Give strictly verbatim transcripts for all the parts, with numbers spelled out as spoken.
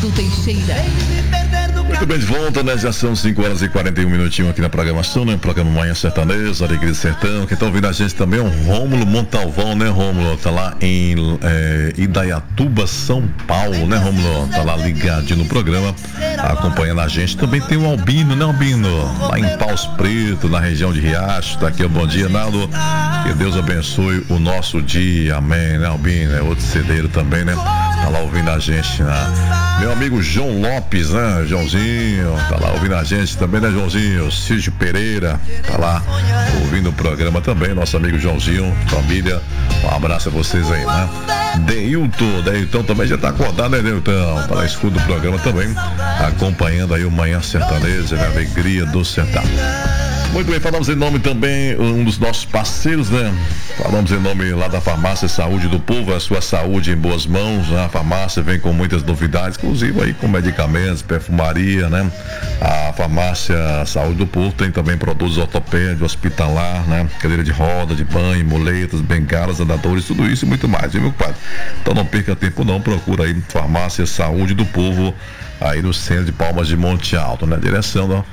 Ronaldo Teixeira. Muito bem, de volta, né? Já são cinco horas e quarenta e um minutinhos aqui na programação, né? Programa Manhã Sertaneja, Alegria do Sertão. Quem tá ouvindo a gente também é o Rômulo Montalvão, né, Rômulo? Tá lá em é, Indaiatuba, São Paulo, né, Rômulo? Tá lá ligadinho no programa, acompanhando a gente. Também tem o Albino, né, Albino? Lá em Paus Preto, na região de Riacho. Tá aqui o bom dia, Naldo. Que Deus abençoe o nosso dia, amém, né, Albino? É outro cedeiro também, né? Tá lá ouvindo a gente, né? Meu amigo João Lopes, né? Joãozinho, tá lá ouvindo a gente também, né, Joãozinho? Cígio Pereira, tá lá ouvindo o programa também, nosso amigo Joãozinho, família, um abraço a vocês aí, né? Deilton, Deilton também já tá acordado, né, Deilton? Tá lá, escuta o programa também, acompanhando aí o Manhã Sertaneja, né? Alegria do Sertão. Muito bem, falamos em nome também, um dos nossos parceiros, né? Falamos em nome lá da Farmácia Saúde do Povo, a sua saúde em boas mãos, né? A farmácia vem com muitas novidades, inclusive aí com medicamentos, perfumaria, né? A Farmácia Saúde do Povo tem também produtos ortopédicos, hospitalar, né? Cadeira de roda, de banho, muletas, bengalas, andadores, tudo isso e muito mais, viu, meu compadre? Então não perca tempo não, procura aí Farmácia Saúde do Povo, aí no centro de Palmas de Monte Alto, né? Direção, ó.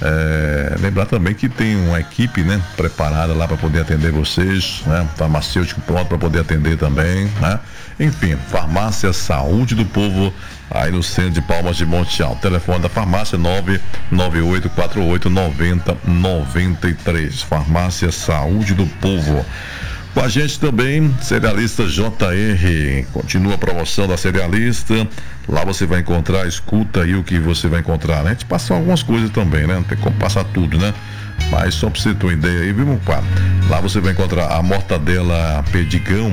É, lembrar também que tem uma equipe, né, preparada lá para poder atender vocês, né, farmacêutico pronto para poder atender também, né, enfim, Farmácia Saúde do Povo, aí no centro de Palmas de Monte Alto. Telefone da farmácia nove nove oito quatro oito nove zero nove três. Farmácia Saúde do Povo. Com a gente também, Cerealista J R, continua a promoção da Cerealista, lá você vai encontrar, escuta aí o que você vai encontrar, né? A gente passa algumas coisas também, né? Não tem como passar tudo, né? Mas só pra você ter uma ideia aí, viu, meu pai? Lá você vai encontrar a mortadela Perdigão,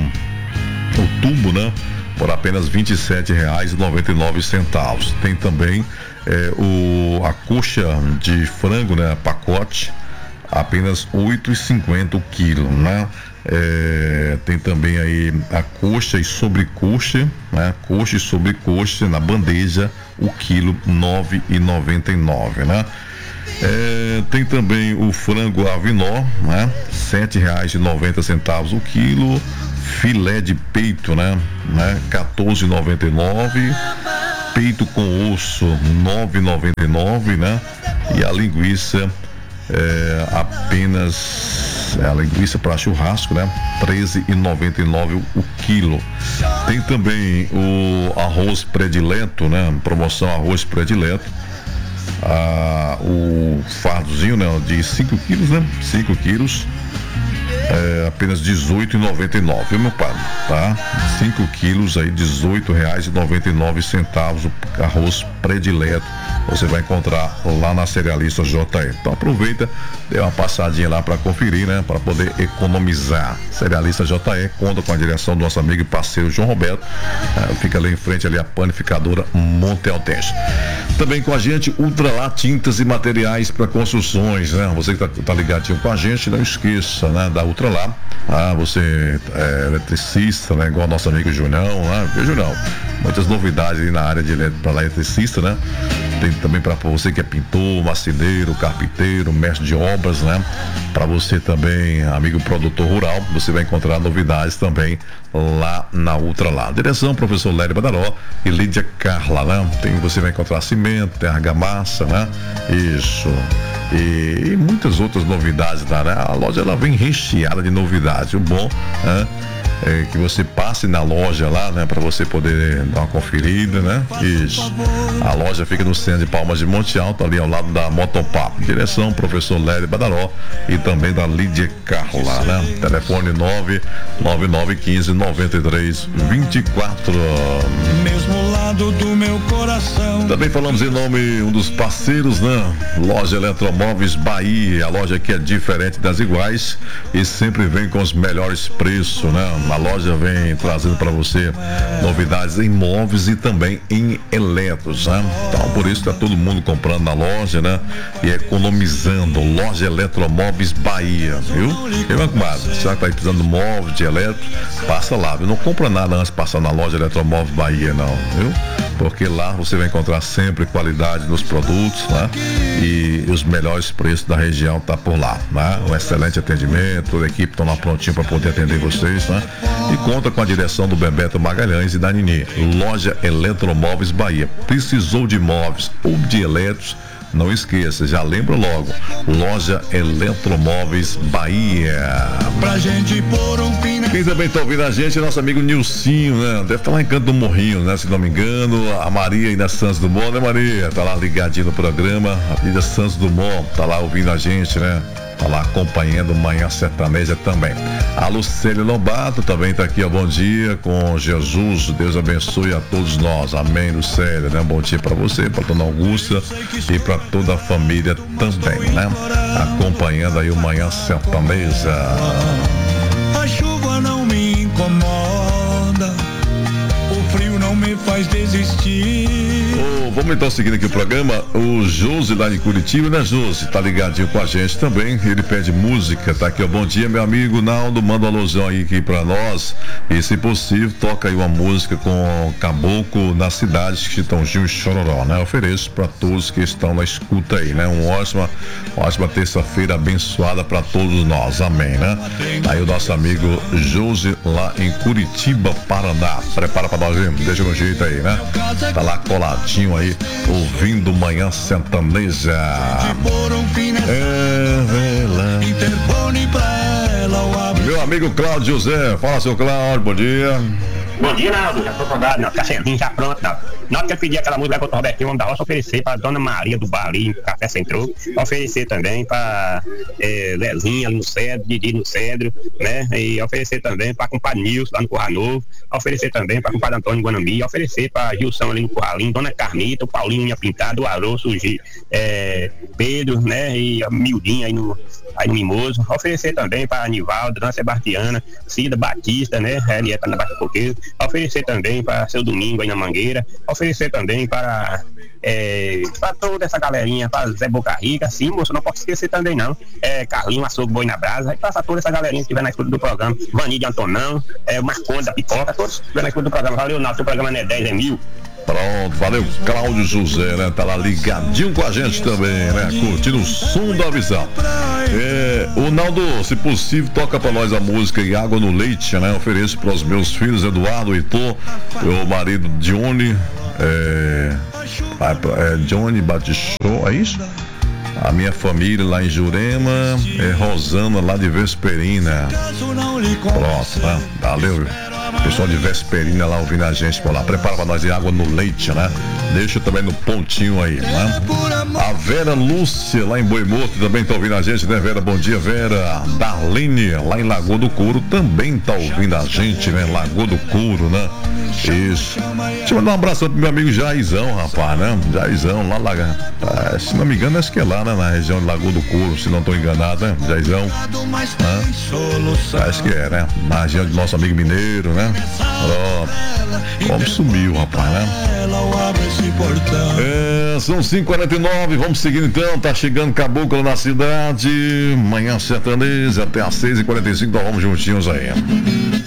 o tubo, né? Por apenas vinte e sete reais e noventa e nove centavos. Tem também é, o, a coxa de frango, né? Pacote, apenas oito reais e cinquenta centavos o quilo, né? É, tem também aí a coxa e sobrecoxa, né? Coxa e sobrecoxa na bandeja, o quilo nove reais e noventa e nove centavos, né? É, tem também o frango avinó, né? sete reais e noventa centavos o quilo. Filé de peito, né? né? quatorze reais e noventa e nove centavos. Peito com osso, nove reais e noventa e nove centavos, né? E a linguiça é, apenas é, a linguiça para churrasco, né? treze reais e noventa e nove centavos o quilo. Tem também o arroz predileto, né? Promoção arroz predileto. Ah, o fardozinho, né? De cinco quilos, né? cinco quilos. É, apenas dezoito reais e noventa e nove centavos, viu, meu padre? Tá? cinco quilos aí, dezoito reais e noventa e nove centavos o arroz predileto. Você vai encontrar lá na Cerealista J R. Então aproveita, dê uma passadinha lá para conferir, né? Para poder economizar. Cerealista J R conta com a direção do nosso amigo e parceiro João Roberto. É, fica ali em frente ali a panificadora Monte Altense. Também com a gente Ultralá Tintas e Materiais para Construções, né? Você que tá, tá ligadinho com a gente, não esqueça, né? Da Ultralá. Ah, você é eletricista, né? Igual nosso amigo Junão, né? Viu, Junão? Muitas novidades aí na área de eletricista, né? Tem também para você que é pintor, marceneiro, carpinteiro, mestre de obras, né? Para você também, amigo produtor rural, você vai encontrar novidades também lá na Ultralá. Direção, professor Lério Badaró e Lídia Carla, né? Tem, você vai encontrar cimento, tem argamassa, né? Isso. E, e muitas outras novidades lá, né? A loja ela vem recheada de novidades. O bom, né? É que você passe na loja lá, né, para você poder dar uma conferida, né? Isso. A loja fica no centro de Palmas de Monte Alto, ali ao lado da Motopap. Direção, professor Lério Badaró e também da Lídia Carla, né? Telefone nove nove nove um cinco nove três dois quatro. Mesmo lado do meu coração. Também falamos em nome um dos parceiros, né? Loja Eletromóveis Bahia, a loja que é diferente das iguais e sempre vem com os melhores preços, né? A loja vem trazendo para você novidades em móveis e também em eletros, né? Então, por isso está todo mundo comprando na loja, né? E economizando. Loja Eletromóveis Bahia, viu? E, meu comadre, você vai estar precisando de móveis, de eletro, passa lá, viu? Não compra nada antes de passar na loja Eletromóveis Bahia, não, viu? Porque lá você vai encontrar sempre qualidade nos produtos, né? E os melhores preços da região tá por lá, né? Um excelente atendimento, toda a equipe está lá prontinho para poder atender vocês, né? E conta com a direção do Bebeto Magalhães e da Nini. Loja Eletromóveis Bahia. Precisou de móveis ou de elétricos? Não esqueça, já lembra logo. Loja Eletromóveis Bahia. Pra gente pôr um fim. Quem também tá ouvindo a gente é nosso amigo Nilcinho, né? Deve estar tá lá em Canto do Morrinho, né? Se não me engano. A Maria ainda Santos Dumont, né, Maria? Tá lá ligadinho no programa. A Ida Santos Dumont tá lá ouvindo a gente, né? Tá lá acompanhando Manhã Sertaneja também. A Lucélia Lobato também tá aqui, ó. Bom dia com Jesus. Deus abençoe a todos nós. Amém, Lucélia, né? Bom dia pra você, pra Dona Augusta e pra toda a família também, né? Acompanhando aí o Manhã Sertaneja. A chuva não me incomoda, o frio não me faz desistir. Oh, vamos então seguindo aqui o programa. O Josi lá em Curitiba, né, Josi? Tá ligadinho com a gente também. Ele pede música, tá aqui, ó. Bom dia, meu amigo Naldo. Manda uma alusão aí aqui pra nós. E se possível, toca aí uma música com Caboclo na cidade, Chitãozinho e Chororó, né? Ofereço pra todos que estão na escuta aí, né? Uma ótima, ótima terça-feira abençoada pra todos nós. Amém, né? Aí o nosso amigo Josi lá em Curitiba, Paraná. Prepara pra nós, hein? Deixa no jeito aí, né? Tá lá coladinho aí, ouvindo Manhã Sertaneja. É, vela. Meu amigo Cláudio José, fala, seu Cláudio, bom dia. Bom dia, Naldo, já tô soldado, não, cafezinho já pronto, não. Na hora que eu pedi aquela música com o Robertinho, vamos da roça, oferecer pra Dona Maria do Bar ali, Café Centro, oferecer também pra é, Lezinha ali no Cedro, Didi no Cedro, né, e oferecer também pra compadre Nilson lá no Curral Novo, oferecer também pra compadre Antônio Guanambi, oferecer pra Gilson ali no Curralinho, Dona Carmita, o Paulinho Unha Pintada, o Aroço, o G, é, Pedro, né, e a Mildinha aí no, aí no Mimoso, oferecer também pra Anivaldo, Dona Sebastiana, Cida Batista, né, Elieta na Baixa Coqueiro, oferecer também para Seu Domingo aí na Mangueira, oferecer também para é, para toda essa galerinha, para Zé Boca Rica, sim, moço, não posso esquecer também não, é, Carlinho, Açougue, Boi na Brasa, aí para toda essa galerinha que estiver na escuta do programa, Vani de Antonão, é, Marconde da Pipoca, todos que estiver na escuta do programa, valeu, não, seu programa não é dez, é mil. Pronto, valeu, Cláudio José, né? Tá lá ligadinho com a gente também, né? Curtindo o som da visão. É, o Naldo, se possível, toca pra nós a música E Água no Leite, né? Ofereço pros meus filhos, Eduardo, Heitor, meu marido Johnny, é, é Johnny Batichou, é isso? A minha família lá em Jurema, é Rosana lá de Vesperina. Pronto, né? Valeu, pessoal de Vesperina lá ouvindo a gente por lá. Prepara pra nós de água no leite, né? Deixa também no pontinho aí, né? A Vera Lúcia lá em Boi Morto também tá ouvindo a gente, né, Vera? Bom dia, Vera. Darlene lá em Lagoa do Couro também tá ouvindo a gente, né? Lagoa do Couro, né? Isso. Deixa eu mandar um abraço pro meu amigo Jaizão, rapaz, né? Jaizão, lá, lá, ah, se não me engano, acho que é lá, né? Na região de Lagoa do Couro, se não tô enganado, né? Jaizão. Né? Acho que é, né? Na região do nosso amigo mineiro, né? Pronto. Como sumiu, rapaz, né? É, são cinco e quarenta e nove, vamos seguindo então, tá chegando Caboclo na cidade, Manhã Sertaneja, até às seis e quarenta e cinco, nós vamos juntinhos aí.